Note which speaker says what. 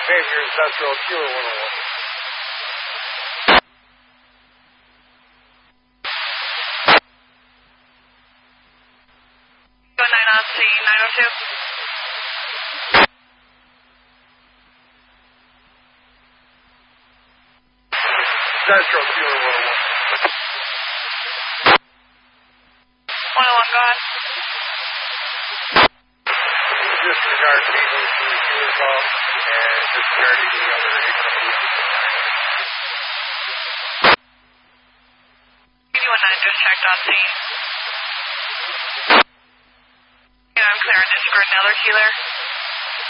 Speaker 1: Dave, you're Industrial Kilo 101.
Speaker 2: Go 9 on C, 902.
Speaker 1: Industrial Kilo 101.
Speaker 2: 101, go ahead.
Speaker 1: Disregard maintenance for the fuel call and disregard any other incoming.
Speaker 2: 819 just checked on scene. Yeah, I'm clear. Disregard another killer.